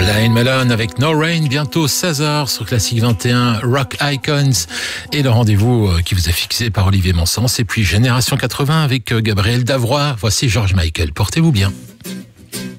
Alain Malone avec No Rain, bientôt 16h sur Classique 21, Rock Icons et le rendez-vous qui vous est fixé par Olivier Monsens. Et puis Génération 80 avec Gabriel Davroy. Voici George Michael. Portez-vous bien.